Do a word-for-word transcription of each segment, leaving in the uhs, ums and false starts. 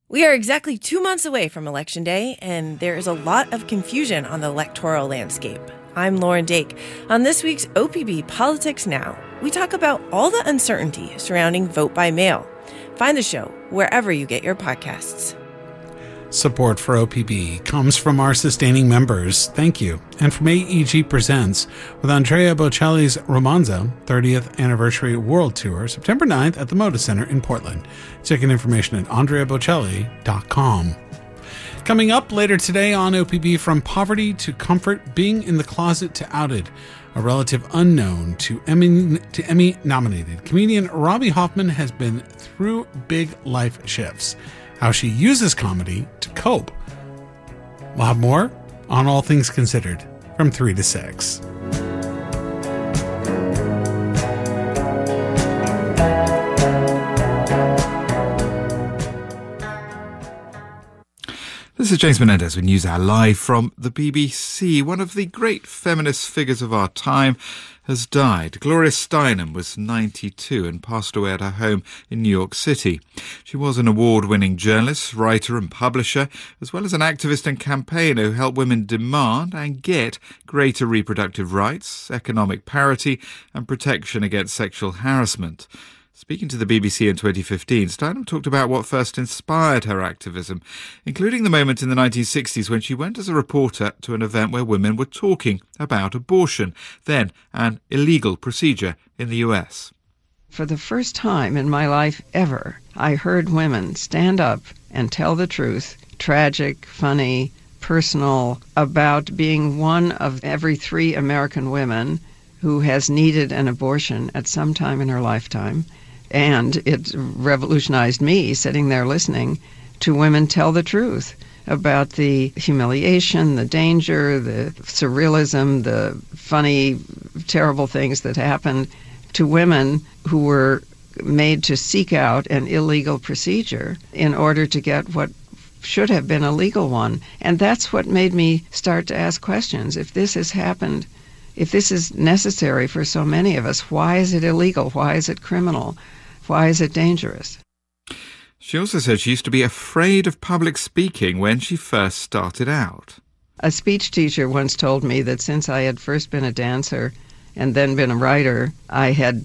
We are exactly two months away from Election Day, and there is a lot of confusion on the electoral landscape. I'm Lauren Dake. On this week's O P B Politics Now, we talk about all the uncertainty surrounding vote by mail. Find the show wherever you get your podcasts. Support for O P B comes from our sustaining members. Thank you. And from A E G Presents with Andrea Bocelli's Romanza thirtieth Anniversary World Tour, September ninth at the Moda Center in Portland. Ticket information at andrea bocelli dot com. Coming up later today on O P B, From Poverty to Comfort, Being in the Closet to Outed, a relative unknown to Emmy, to Emmy-nominated comedian Robbie Hoffman has been through big life shifts. How she uses comedy to cope. We'll have more on All Things Considered from three to six. This is James Menendez with NewsHour live from the B B C. One of the great feminist figures of our time has died. Gloria Steinem was ninety-two and passed away at her home in New York City. She was an award-winning journalist, writer and publisher, as well as an activist and campaigner who helped women demand and get greater reproductive rights, economic parity and protection against sexual harassment. Speaking to the B B C in twenty fifteen, Steinem talked about what first inspired her activism, including the moment in the nineteen sixties when she went as a reporter to an event where women were talking about abortion, then an illegal procedure in the U S. For the first time in my life ever, I heard women stand up and tell the truth, tragic, funny, personal, about being one of every three American women who has needed an abortion at some time in her lifetime. And it revolutionized me, sitting there listening to women tell the truth about the humiliation, the danger, the surrealism, the funny, terrible things that happened to women who were made to seek out an illegal procedure in order to get what should have been a legal one. And that's what made me start to ask questions. If this has happened, if this is necessary for so many of us, why is it illegal? Why is it criminal? Why is it dangerous? She also said she used to be afraid of public speaking when she first started out. A speech teacher once told me that since I had first been a dancer and then been a writer, I had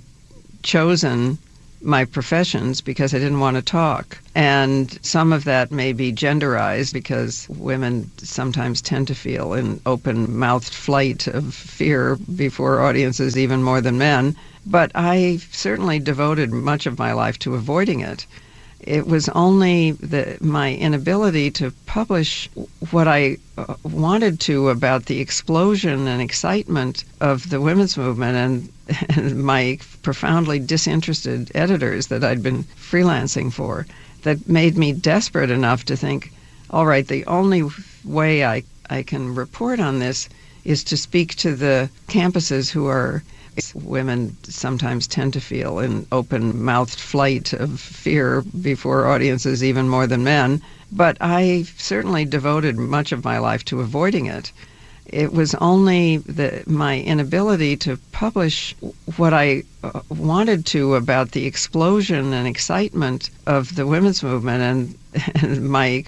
chosen my professions because I didn't want to talk. And some of that may be genderized because women sometimes tend to feel an open-mouthed flight of fear before audiences even more than men. But I certainly devoted much of my life to avoiding it. It was only the, my inability to publish what I uh, wanted to about the explosion and excitement of the women's movement and, and my profoundly disinterested editors that I'd been freelancing for that made me desperate enough to think, all right, the only way I, I can report on this is to speak to the campuses who are women sometimes tend to feel an open-mouthed flight of fear before audiences even more than men. But I certainly devoted much of my life to avoiding it. It was only the, my inability to publish what I uh, wanted to about the explosion and excitement of the women's movement and, and my